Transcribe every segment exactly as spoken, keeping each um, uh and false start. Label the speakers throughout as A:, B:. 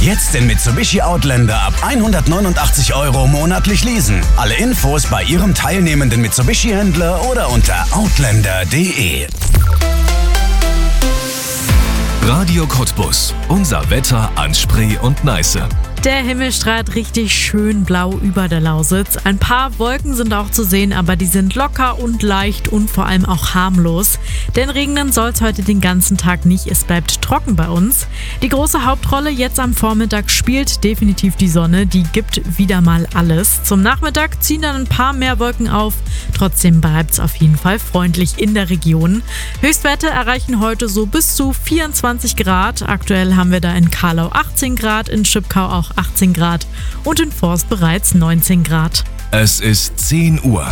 A: Jetzt den Mitsubishi Outlander ab hundertneunundachtzig Euro monatlich leasen. Alle Infos bei Ihrem teilnehmenden Mitsubishi-Händler oder unter outlander punkt de.
B: Radio Cottbus. Unser Wetter an Spree und Neiße.
C: Der Himmel strahlt richtig schön blau über der Lausitz. Ein paar Wolken sind auch zu sehen, aber die sind locker und leicht und vor allem auch harmlos. Denn regnen soll es heute den ganzen Tag nicht. Es bleibt trocken bei uns. Die große Hauptrolle jetzt am Vormittag spielt definitiv die Sonne. Die gibt wieder mal alles. Zum Nachmittag ziehen dann ein paar mehr Wolken auf. Trotzdem bleibt es auf jeden Fall freundlich in der Region. Höchstwerte erreichen heute so bis zu vierundzwanzig Grad. Aktuell haben wir da in Karlau achtzehn Grad, in Schipkau auch achtzehn Grad und in Forst bereits neunzehn Grad.
B: Es ist zehn Uhr.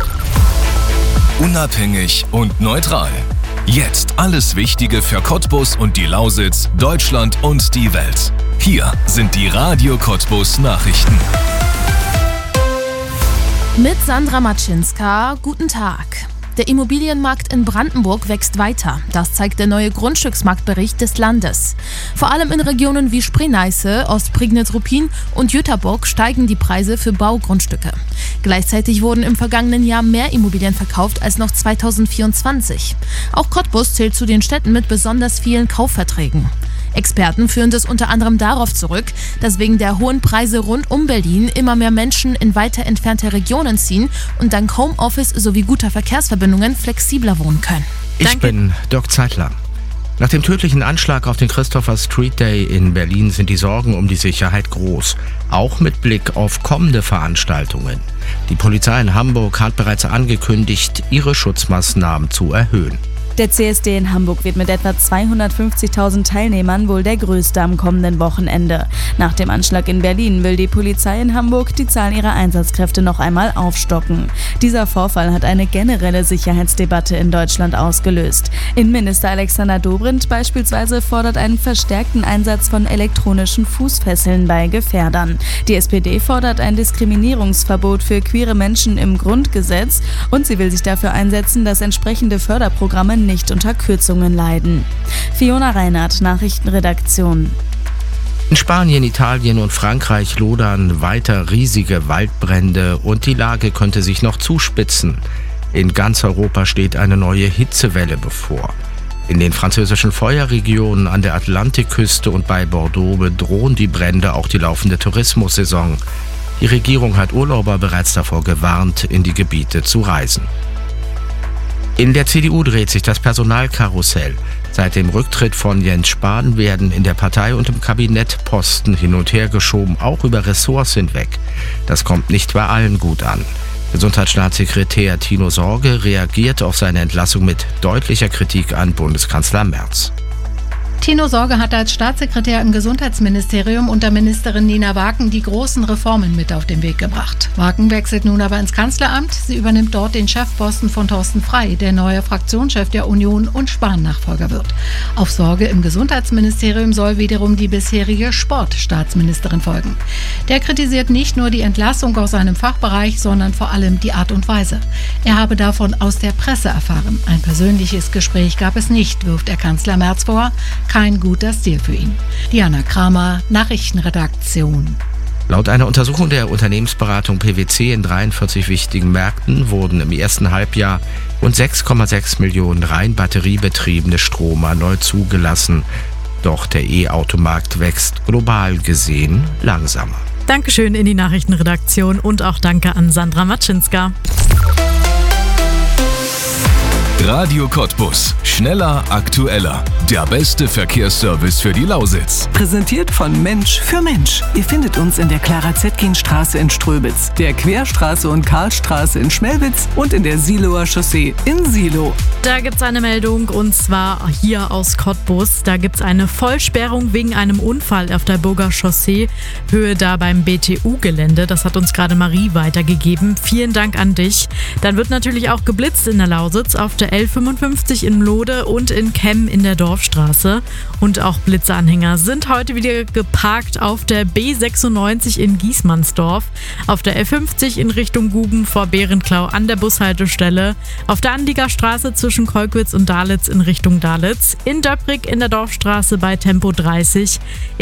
B: Unabhängig und neutral. Jetzt alles Wichtige für Cottbus und die Lausitz, Deutschland und die Welt. Hier sind die Radio Cottbus Nachrichten.
D: Mit Sandra Matschinska, guten Tag. Der Immobilienmarkt in Brandenburg wächst weiter. Das zeigt der neue Grundstücksmarktbericht des Landes. Vor allem in Regionen wie Spree-Neiße, Ostprignitz-Ruppin und Jüterbock steigen die Preise für Baugrundstücke. Gleichzeitig wurden im vergangenen Jahr mehr Immobilien verkauft als noch zweitausendvierundzwanzig. Auch Cottbus zählt zu den Städten mit besonders vielen Kaufverträgen. Experten führen das unter anderem darauf zurück, dass wegen der hohen Preise rund um Berlin immer mehr Menschen in weiter entfernte Regionen ziehen und dank Homeoffice sowie guter Verkehrsverbindungen flexibler wohnen können.
E: Ich
C: Danke.
E: bin Dirk Zeitler. Nach dem tödlichen Anschlag auf den Christopher Street Day in Berlin sind die Sorgen um die Sicherheit groß, auch mit Blick auf kommende Veranstaltungen. Die Polizei in Hamburg hat bereits angekündigt, ihre Schutzmaßnahmen zu erhöhen.
F: Der C S D in Hamburg wird mit etwa zweihundertfünfzigtausend Teilnehmern wohl der größte am kommenden Wochenende. Nach dem Anschlag in Berlin will die Polizei in Hamburg die Zahl ihrer Einsatzkräfte noch einmal aufstocken. Dieser Vorfall hat eine generelle Sicherheitsdebatte in Deutschland ausgelöst. Innenminister Alexander Dobrindt beispielsweise fordert einen verstärkten Einsatz von elektronischen Fußfesseln bei Gefährdern. Die S P D fordert ein Diskriminierungsverbot für queere Menschen im Grundgesetz und sie will sich dafür einsetzen, dass entsprechende Förderprogramme nicht unter Kürzungen leiden. Fiona Reinhardt, Nachrichtenredaktion.
E: In Spanien, Italien und Frankreich lodern weiter riesige Waldbrände und die Lage könnte sich noch zuspitzen. In ganz Europa steht eine neue Hitzewelle bevor. In den französischen Feuerregionen an der Atlantikküste und bei Bordeaux bedrohen die Brände auch die laufende Tourismussaison. Die Regierung hat Urlauber bereits davor gewarnt, in die Gebiete zu reisen. In der C D U dreht sich das Personalkarussell. Seit dem Rücktritt von Jens Spahn werden in der Partei und im Kabinett Posten hin und her geschoben, auch über Ressorts hinweg. Das kommt nicht bei allen gut an. Gesundheitsstaatssekretär Tino Sorge reagiert auf seine Entlassung mit deutlicher Kritik an Bundeskanzler Merz.
G: Tino Sorge hat als Staatssekretär im Gesundheitsministerium unter Ministerin Nina Waken die großen Reformen mit auf den Weg gebracht. Waken wechselt nun aber ins Kanzleramt. Sie übernimmt dort den Chefposten von Thorsten Frey, der neue Fraktionschef der Union und Spahn-Nachfolger wird. Auf Sorge im Gesundheitsministerium soll wiederum die bisherige Sportstaatsministerin folgen. Der kritisiert nicht nur die Entlassung aus seinem Fachbereich, sondern vor allem die Art und Weise. Er habe davon aus der Presse erfahren. Ein persönliches Gespräch gab es nicht, wirft er Kanzler Merz vor. Kein guter Stil für ihn. Diana Kramer, Nachrichtenredaktion.
E: Laut einer Untersuchung der Unternehmensberatung P W C in dreiundvierzig wichtigen Märkten wurden im ersten Halbjahr rund sechs Komma sechs Millionen rein batteriebetriebene Stromer neu zugelassen. Doch der E-Automarkt wächst global gesehen langsamer.
C: Dankeschön in die Nachrichtenredaktion und auch danke an Sandra Matschinska.
B: Radio Cottbus. Schneller, aktueller. Der beste Verkehrsservice für die Lausitz.
H: Präsentiert von Mensch für Mensch. Ihr findet uns in der Clara-Zetkin-Straße in Ströbitz, der Querstraße und Karlstraße in Schmelwitz und in der Siloer Chaussee in Silo.
C: Da gibt's eine Meldung und zwar hier aus Cottbus. Da gibt's eine Vollsperrung wegen einem Unfall auf der Burger Chaussee, Höhe da beim B T U-Gelände. Das hat uns gerade Marie weitergegeben. Vielen Dank an dich. Dann wird natürlich auch geblitzt in der Lausitz auf der L fünfundfünfzig in Lode und in Kemm in der Dorfstraße. Und auch Blitzeanhänger sind heute wieder geparkt auf der B sechsundneunzig in Giesmannsdorf, auf der L fünfzig in Richtung Guben vor Berenklau an der Bushaltestelle, auf der Anlieger Straße zwischen Kolkwitz und Dalitz in Richtung Dalitz, in Döprig in der Dorfstraße bei Tempo dreißig,